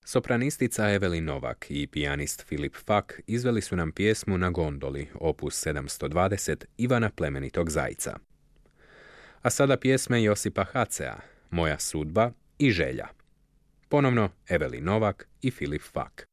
Sopranistica Evelin Novak i pijanist Filip Fak izveli su nam pjesmu Na gondoli, opus 720 Ivana Plemenitog Zajca. A sada pjesme Josipa Hacea, Moja sudba i želja. Ponovno Evelin Novak i Filip Fak.